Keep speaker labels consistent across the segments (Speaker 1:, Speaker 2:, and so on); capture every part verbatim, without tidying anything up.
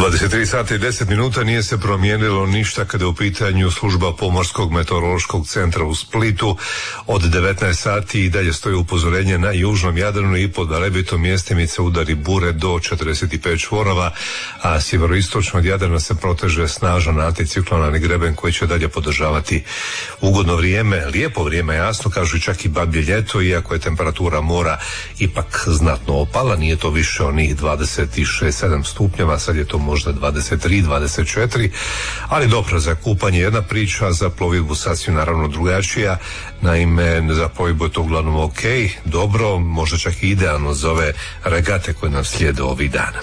Speaker 1: dvadeset tri sata i deset minuta, nije se promijenilo ništa kada je u pitanju služba Pomorskog meteorološkog centra u Splitu. Od devetnaest sati i dalje stoji upozorenje na južnom Jadranu i pod Velebitom mjestimice udari bure do četrdeset pet čvorova, a sjeveroistočno od Jadrana se proteže snažan anticiklonalni greben koji će dalje podržavati ugodno vrijeme, lijepo vrijeme, jasno, kažu čak i bablje ljeto, iako je temperatura mora ipak znatno opala, nije to više onih dvadeset šest sedam stupnjeva, sad je to možda dvadeset tri dvadeset četiri, ali dobro, za kupanje jedna priča, za plovidbu sasvim naravno drugačija. Naime, za plovidbu je to uglavnom ok, dobro, možda čak i idealno za ove regate koje nam slijede ovih dana.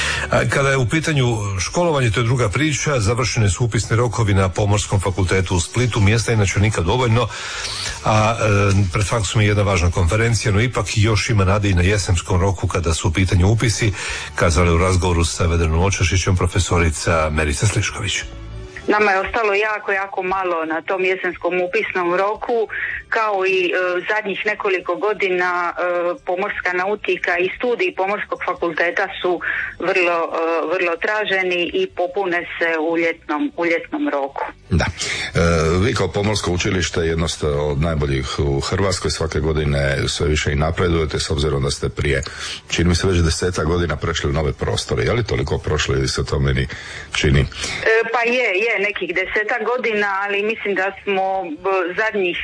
Speaker 1: A kada je u pitanju školovanje, to je druga priča, završene su upisni rokovi na Pomorskom fakultetu u Splitu, mjesta inače nikad dovoljno, a e, pred faksom je jedna važna konferencija, no ipak još ima nade i na jesenskom roku kada su u pitanju upisi, kazala je u razgovoru sa Vedranom Očešićem profesorica Merica Slišković.
Speaker 2: Nama je ostalo jako, jako malo na tom jesenskom upisnom roku, kao i e, zadnjih nekoliko godina e, pomorska nautika i studiji Pomorskog fakulteta su vrlo, e, vrlo traženi i popune se u ljetnom, u ljetnom roku.
Speaker 3: Da. E, vi kao pomorsko učilište jedno ste od najboljih u Hrvatskoj, svake godine sve više i napredujete, s obzirom da ste prije, čini mi se već deseta godina prešli u nove prostore. Je li toliko prošlo ili se to meni čini?
Speaker 2: E, pa je, je. nekih deseta godina, ali mislim da smo zadnjih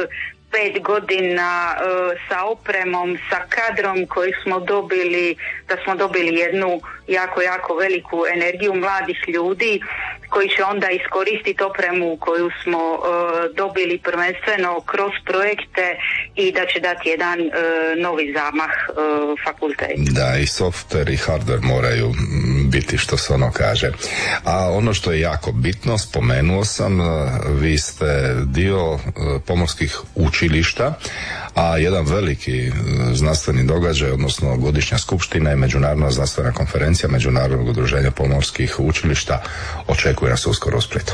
Speaker 2: pet godina sa opremom, sa kadrom koji smo dobili, da smo dobili jednu jako, jako veliku energiju mladih ljudi koji će onda iskoristiti opremu koju smo uh, dobili prvenstveno kroz projekte i da će dati jedan uh, novi zamah uh, fakultetu.
Speaker 3: Da, i software i hardware moraju biti, što se ono kaže. A ono što je jako bitno, spomenuo sam, vi ste dio pomorskih učilišta, a jedan veliki znanstveni događaj, odnosno godišnja skupština i međunarodna znanstvena konferencija Međunarodnog udruženja pomorskih učilišta očekuje nas uskoro u Splitu.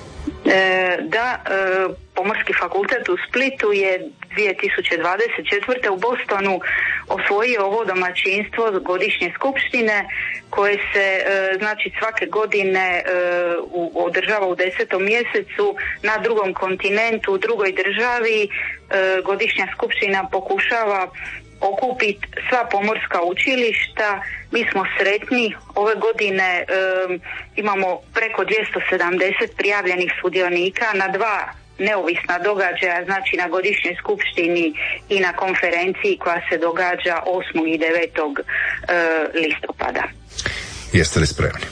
Speaker 2: E, da, e, Pomorski fakultet u Splitu je dvije tisuće dvadeset četvrte. u Bostonu osvojio ovo domaćinstvo godišnje skupštine koje se e, znači svake godine e, u, održava u desetom mjesecu na drugom kontinentu, u drugoj državi. E, godišnja skupština pokušava okupiti sva pomorska učilišta. Mi smo sretni, ove godine e, imamo preko dvjesto sedamdeset prijavljenih sudionika na dva neovisna događaja, znači na godišnjoj skupštini i na konferenciji koja se događa osmog i devetog E, listopada.
Speaker 3: Jeste li spremni?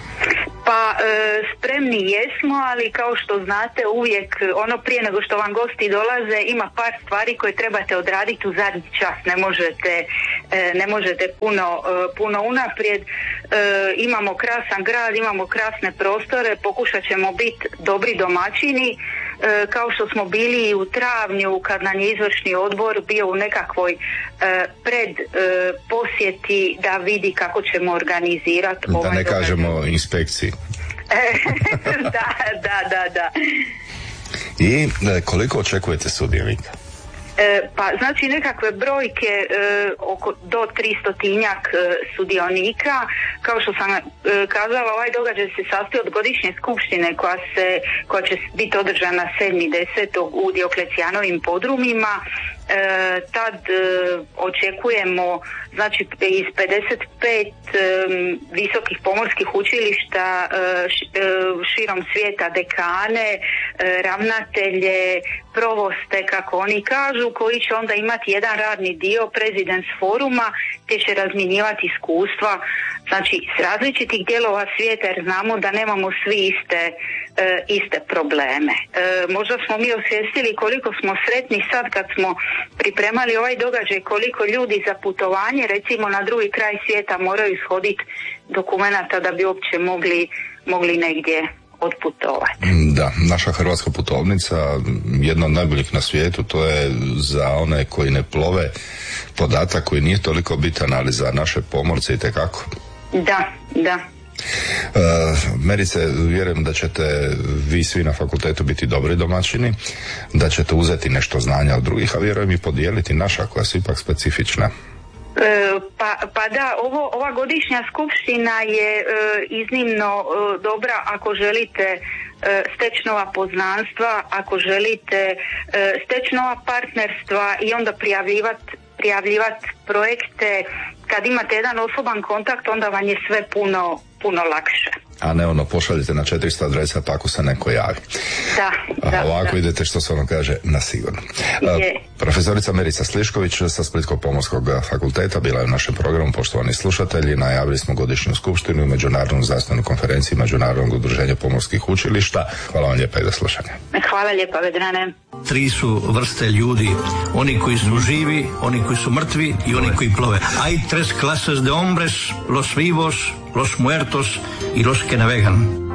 Speaker 2: Pa e, spremni jesmo, ali kao što znate uvijek ono prije nego što vam gosti dolaze ima par stvari koje trebate odraditi u zadnji čas, ne možete, e, ne možete puno, e, puno unaprijed. E, imamo krasan grad, imamo krasne prostore, pokušat ćemo biti dobri domaćini, e, kao što smo bili i u travnju kad nam je izvršni odbor bio u nekakvoj e, pred e, posjeti da vidi kako ćemo organizirati
Speaker 3: da
Speaker 2: ovaj
Speaker 3: ne
Speaker 2: događaj.
Speaker 3: Kažemo inspekciji.
Speaker 2: da, da, da, da.
Speaker 3: I koliko očekujete sudionika?
Speaker 2: E, pa znači nekakve brojke e, oko do tristotinjak e, sudionika. Kao što sam e, kazala, ovaj događaj se sastoji od godišnje skupštine koja se koja će biti održana sedmog desetog u Dioklecijanovim podrumima. E, tad e, očekujemo znači iz pedeset pet e, visokih pomorskih učilišta e, š, e, širom svijeta, dekane, e, ravnatelje, provoste, kako oni kažu, koji će onda imati jedan radni dio Presidents foruma gdje će razmjenjivati iskustva znači s različitih dijelova svijeta, jer znamo da nemamo svi iste e, iste probleme. E, možda smo mi osvijestili koliko smo sretni sad kad smo pripremali ovaj događaj, koliko ljudi za putovanje recimo na drugi kraj svijeta moraju ishoditi dokumenata da bi uopće mogli, mogli negdje odputovati.
Speaker 3: Da, naša hrvatska putovnica, jedna od najboljih na svijetu, to je za one koji ne plove podatak koji nije toliko bitan, ali za naše pomorce itekako.
Speaker 2: Da, da.
Speaker 3: Uh, Merice, vjerujem da ćete vi svi na fakultetu biti dobri domaćini, da ćete uzeti nešto znanja od drugih, a vjerujem i podijeliti naša koja su ipak specifična.
Speaker 2: E, pa Pa, pa da, ovo, ova godišnja skupština je e, iznimno e, dobra ako želite e, steći nova poznanstva, ako želite e, steći nova partnerstva i onda prijavljivati prijavljivati projekte. Kad imate jedan osoban kontakt, onda vam je sve puno, puno lakše.
Speaker 3: A ne ono, pošaljite na četiristo adresa pa ako se neko javi.
Speaker 2: Da, da.
Speaker 3: A ovako
Speaker 2: da.
Speaker 3: idete, što se ono kaže, na sigurno.
Speaker 2: Je.
Speaker 3: Profesorica Merica Slišković sa Splitsko-pomorskog fakulteta bila je u našem programu. Poštovani slušatelji, najavili smo godišnju skupštinu i Međunarodnu znanstvenu konferenciju Međunarodnog udruženja pomorskih učilišta. Hvala vam lijepa i do slušanja.
Speaker 2: Hvala lijepa, Vedrane.
Speaker 4: Tri su vrste ljudi, oni koji su živi, oni koji su mrtvi i oni koji plove. Hay tres clases de hombres, los vivos, los muertos y los que navegan.